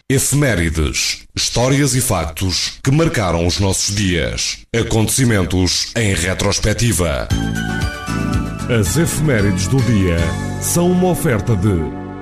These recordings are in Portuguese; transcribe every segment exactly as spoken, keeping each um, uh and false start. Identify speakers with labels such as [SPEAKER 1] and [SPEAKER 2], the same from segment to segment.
[SPEAKER 1] Efemérides, histórias e factos que marcaram os nossos dias. Acontecimentos em retrospectiva. As efemérides do dia são uma oferta de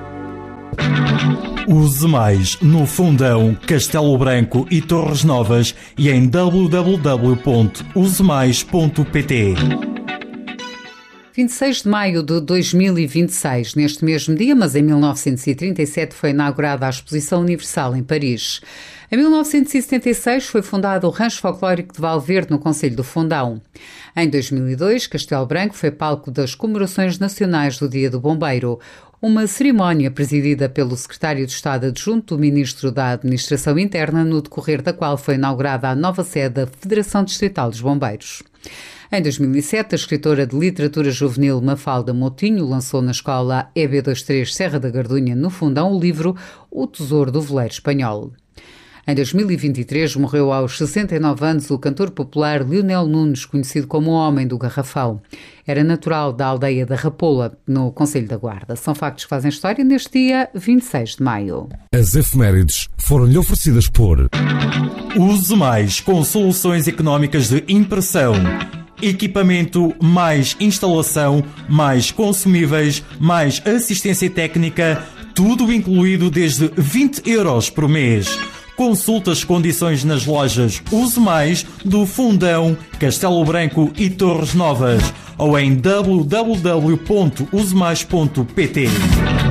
[SPEAKER 2] Use Mais no Fundão, Castelo Branco e Torres Novas e em w w w ponto use mais ponto p t.
[SPEAKER 3] vinte e seis de maio de dois mil e vinte e seis, neste mesmo dia, mas em mil novecentos e trinta e sete, foi inaugurada a Exposição Universal em Paris. Em mil novecentos e setenta e seis foi fundado o Rancho Folclórico de Valverde, no concelho do Fundão. Em dois mil e dois, Castelo Branco foi palco das comemorações nacionais do Dia do Bombeiro, uma cerimónia presidida pelo secretário de Estado adjunto do Ministro da Administração Interna, no decorrer da qual foi inaugurada a nova sede da Federação Distrital dos Bombeiros. Em dois mil e sete, a escritora de literatura juvenil Mafalda Moutinho lançou na escola E B vinte e três Serra da Gardunha, no Fundão, o livro O Tesouro do Veleiro Espanhol. Em dois mil e vinte e três, morreu aos sessenta e nove anos o cantor popular Lionel Nunes, conhecido como o Homem do Garrafão. Era natural da aldeia da Rapola, no concelho da Guarda. São factos que fazem história neste dia vinte e seis de maio.
[SPEAKER 1] As efemérides foram-lhe oferecidas por
[SPEAKER 2] Use Mais, com soluções económicas de impressão. Equipamento, mais instalação, mais consumíveis, mais assistência técnica, tudo incluído desde vinte euros por mês. Consulte as condições nas lojas Use Mais do Fundão, Castelo Branco e Torres Novas ou em w w w ponto use mais ponto p t.